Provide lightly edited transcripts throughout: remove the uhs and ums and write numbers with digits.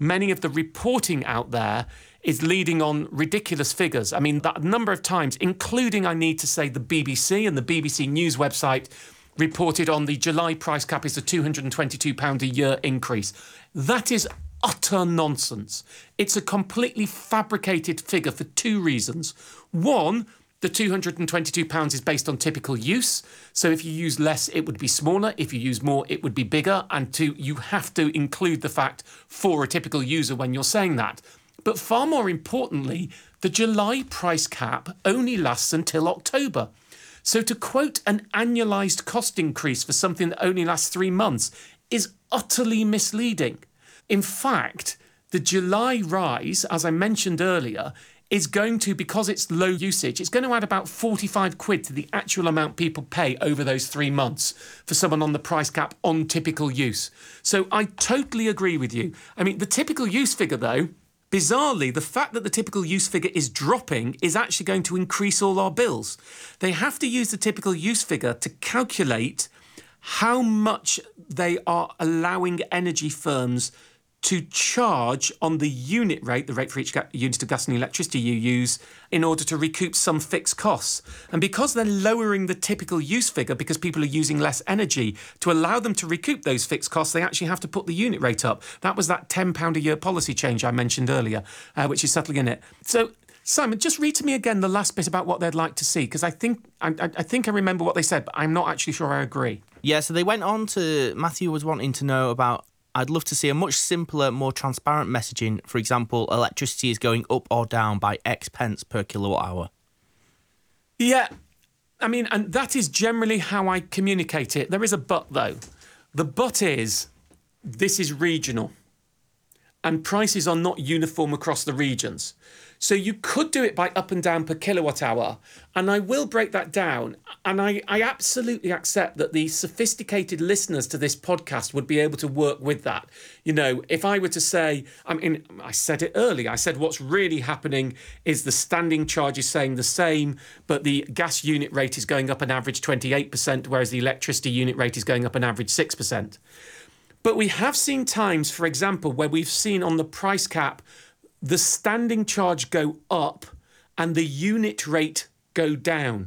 many of the reporting out there is leading on ridiculous figures. I mean, that number of times, including, I need to say, the BBC and the BBC News website reported on the July price cap is a £222 a year increase. That is utter nonsense. It's a completely fabricated figure for two reasons. One, the £222 is based on typical use. So if you use less, it would be smaller. If you use more, it would be bigger. And two, you have to include the fact for a typical user when you're saying that. But far more importantly, the July price cap only lasts until October. So to quote an annualised cost increase for something that only lasts 3 months is utterly misleading. In fact, the July rise, as I mentioned earlier, is going to, because it's low usage, it's going to add about 45 quid to the actual amount people pay over those 3 months for someone on the price cap on typical use. So I totally agree with you. I mean, the typical use figure, though, bizarrely, the fact that the typical use figure is dropping is actually going to increase all our bills. They have to use the typical use figure to calculate how much they are allowing energy firms to charge on the unit rate, the rate for each unit of gas and electricity you use, in order to recoup some fixed costs. And because they're lowering the typical use figure because people are using less energy, to allow them to recoup those fixed costs, they actually have to put the unit rate up. That was that £10 a year policy change I mentioned earlier, which is settling in it. So, Simon, just read to me again the last bit about what they'd like to see, because I think I remember what they said, but I'm not actually sure I agree. Yeah, so they went on to, Matthew was wanting to know about, I'd love to see a much simpler, more transparent messaging. For example, electricity is going up or down by X pence per kilowatt hour. Yeah, I mean, and that is generally how I communicate it. There is a but, though. The but is, this is regional. And prices are not uniform across the regions. So you could do it by up and down per kilowatt hour. And I will break that down. And I absolutely accept that the sophisticated listeners to this podcast would be able to work with that. You know, if I were to say, I mean, I said it earlier, I said what's really happening is the standing charge is saying the same, but the gas unit rate is going up an average 28%, whereas the electricity unit rate is going up an average 6%. But we have seen times, for example, where we've seen on the price cap the standing charge go up and the unit rate go down.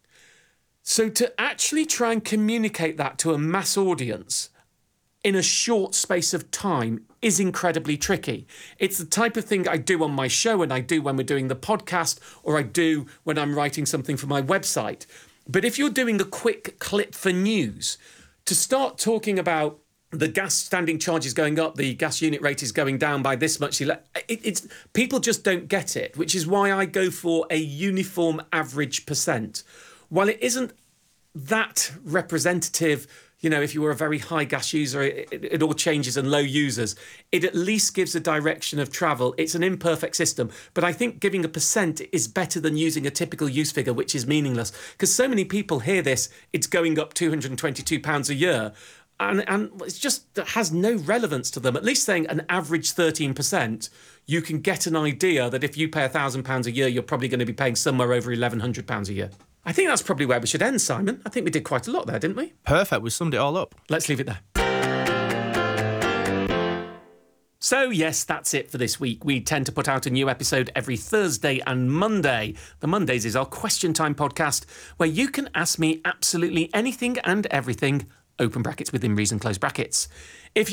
So to actually try and communicate that to a mass audience in a short space of time is incredibly tricky. It's the type of thing I do on my show and I do when we're doing the podcast, or I do when I'm writing something for my website. But if you're doing a quick clip for news, to start talking about the gas standing charge is going up, the gas unit rate is going down by this much. It's people just don't get it, which is why I go for a uniform average percent. While it isn't that representative, you know, if you were a very high gas user, it all changes, and low users, it at least gives a direction of travel. It's an imperfect system, but I think giving a percent is better than using a typical use figure, which is meaningless, because so many people hear this, it's going up £222 a year, and it's just, that has no relevance to them. At least saying an average 13%, you can get an idea that if you pay £1,000 a year, you're probably going to be paying somewhere over £1,100 a year. I think that's probably where we should end, Simon. I think we did quite a lot there, didn't we? Perfect, we summed it all up. Let's leave it there. So, yes, that's it for this week. We tend to put out a new episode every Thursday and Monday. The Mondays is our Question Time podcast, where you can ask me absolutely anything and everything, open brackets within reason, close brackets. If